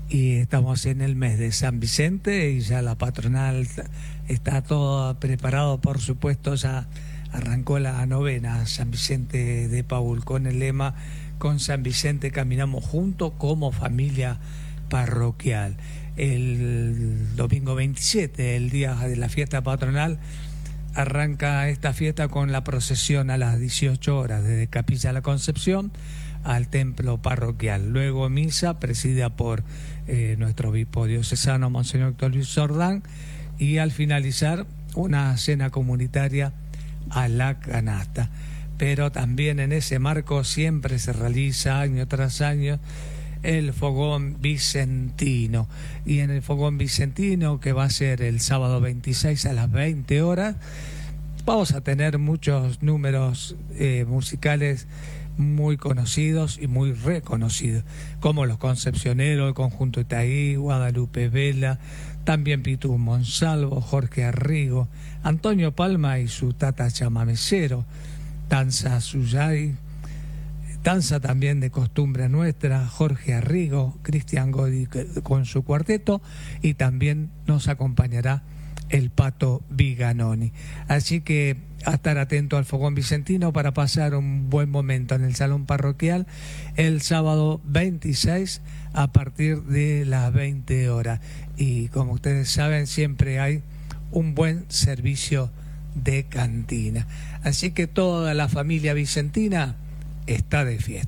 y estamos en el mes de San Vicente y ya la patronal está todo preparado, por supuesto. Ya arrancó la novena San Vicente de Paúl con el lema: con San Vicente caminamos juntos como familia parroquial. El domingo 27, el día de la fiesta patronal, arranca esta fiesta con la procesión a las 18 horas desde Capilla La Concepción al templo parroquial. Luego misa presidida por nuestro obispo diocesano Monseñor Héctor Luis Jordán, y al finalizar una cena comunitaria a la canasta. Pero también en ese marco siempre se realiza año tras año el fogón vicentino, y en el fogón vicentino, que va a ser el sábado 26 a las 20 horas, vamos a tener muchos números musicales muy conocidos y muy reconocidos, como Los Concepcioneros, el Conjunto Itaí, Guadalupe Vela, también Pitu Monsalvo, Jorge Arrigo, Antonio Palma y su Tata Chamamecero, Danza Suyay, danza también de costumbre nuestra, Jorge Arrigo, Cristian Godi con su cuarteto, y también nos acompañará el Pato Viganoni. Así que a estar atento al fogón vicentino para pasar un buen momento en el salón parroquial el sábado 26 a partir de las 20 horas. Y como ustedes saben, siempre hay un buen servicio de cantina. Así que toda la familia vicentina está de fiesta.